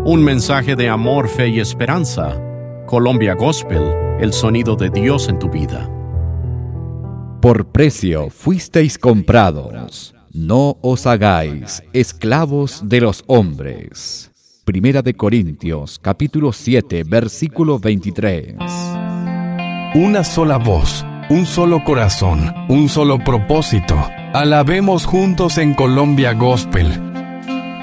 Un mensaje de amor, fe y esperanza. Colombia Gospel, el sonido de Dios en tu vida. Por precio fuisteis comprados. No os hagáis esclavos de los hombres. Primera de Corintios, capítulo 7, versículo 23. Una sola voz, un solo corazón, un solo propósito. Alabemos juntos en Colombia Gospel.